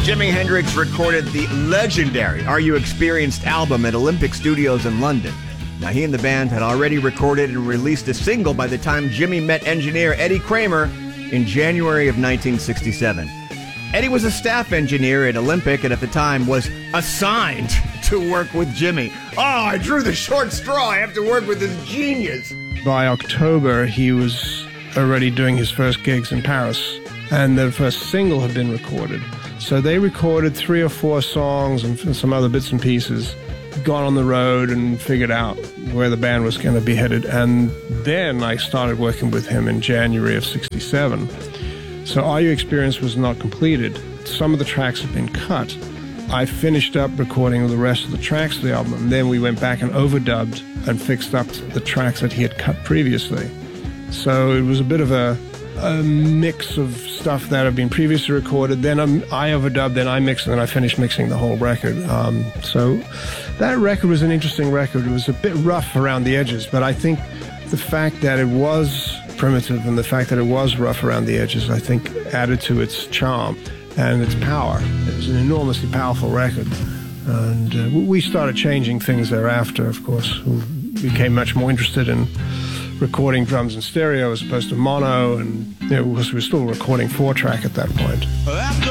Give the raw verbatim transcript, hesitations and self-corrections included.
Jimi Hendrix recorded the legendary Are You Experienced album at Olympic Studios in London. Now, he and the band had already recorded and released a single by the time Jimi met engineer Eddie Kramer in January of nineteen sixty-seven. Eddie was a staff engineer at Olympic and at the time was assigned to work with Jimi. Oh, I drew the short straw. I have to work with this genius. By October, he was already doing his first gigs in Paris, and the first single had been recorded. So they recorded three or four songs and some other bits and pieces, got on the road and figured out where the band was going to be headed. And then I started working with him in January of sixty-seven. So Are You Experienced was not completed. Some of the tracks had been cut. I finished up recording the rest of the tracks of the album, and then we went back and overdubbed and fixed up the tracks that he had cut previously. So it was a bit of a, a mix of stuff that had been previously recorded. Then I'm, I overdubbed, then I mixed, and then I finished mixing the whole record. Um, so that record was an interesting record. It was a bit rough around the edges, but I think the fact that it was primitive and the fact that it was rough around the edges, I think, added to its charm and its power. It was an enormously powerful record. And uh, we started changing things thereafter, of course. We became much more interested in recording drums in stereo as opposed to mono, and you know, we were still recording four-track at that point.